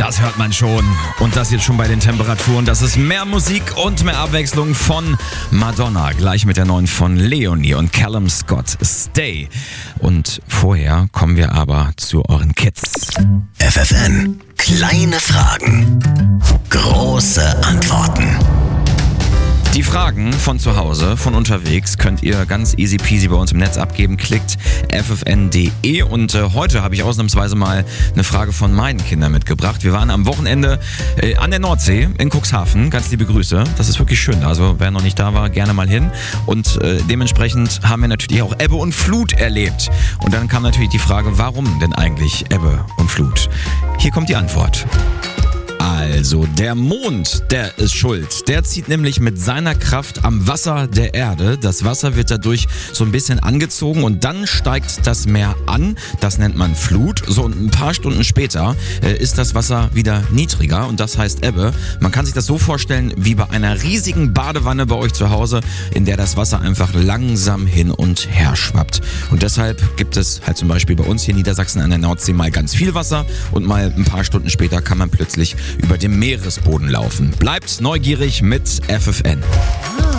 Das hört man schon. Und das jetzt schon bei den Temperaturen. Das ist mehr Musik und mehr Abwechslung von Madonna. Gleich mit der neuen von Leonie und Callum Scott, Stay. Und vorher kommen wir aber zu euren Kids. FFN. Kleine Fragen. Große Antworten. Die Fragen von zu Hause, von unterwegs, könnt ihr ganz easy peasy bei uns im Netz abgeben. Klickt ffn.de und heute habe ich ausnahmsweise mal eine Frage von meinen Kindern mitgebracht. Wir waren am Wochenende an der Nordsee in Cuxhaven. Ganz liebe Grüße. Das ist wirklich schön. Also wer noch nicht da war, gerne mal hin. Und dementsprechend haben wir natürlich auch Ebbe und Flut erlebt. Und dann kam natürlich die Frage, warum denn eigentlich Ebbe und Flut? Hier kommt die Antwort. Also, der Mond, der ist schuld. Der zieht nämlich mit seiner Kraft am Wasser der Erde. Das Wasser wird dadurch so ein bisschen angezogen und dann steigt das Meer an. Das nennt man Flut. So, und ein paar Stunden später ist das Wasser wieder niedriger und das heißt Ebbe. Man kann sich das so vorstellen wie bei einer riesigen Badewanne bei euch zu Hause, in der das Wasser einfach langsam hin und her schwappt. Und deshalb gibt es halt zum Beispiel bei uns hier in Niedersachsen an der Nordsee mal ganz viel Wasser und mal ein paar Stunden später kann man plötzlich über dem Meeresboden laufen. Bleibt neugierig mit FFN.